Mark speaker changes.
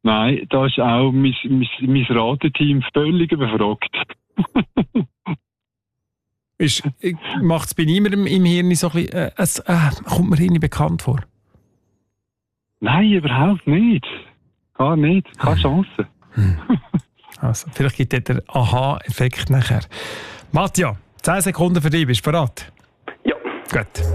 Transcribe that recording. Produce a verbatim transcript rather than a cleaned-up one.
Speaker 1: Nein, da ist auch mein, mein, mein Rateteam völlig überfragt.
Speaker 2: Macht es bei niemandem im Hirn so ein bisschen, äh, es äh, kommt mir irgendwie bekannt vor?
Speaker 1: Nein, überhaupt nicht. Gar nicht. Keine Chance.
Speaker 2: Hm. Also, vielleicht gibt es den Aha-Effekt nachher. Matthias, zehn Sekunden für dich. Bist du bereit?
Speaker 3: Ja.
Speaker 2: Gut.